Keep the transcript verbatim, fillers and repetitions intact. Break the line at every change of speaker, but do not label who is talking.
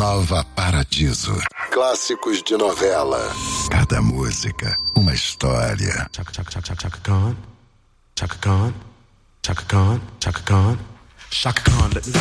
Nova Paradiso. Clássicos de novela. Cada música, uma história.
Chaka, chaka, chaka, chaka Khan. Chaka Khan. Chaka Khan. Chaka Khan. Chaka Khan, let me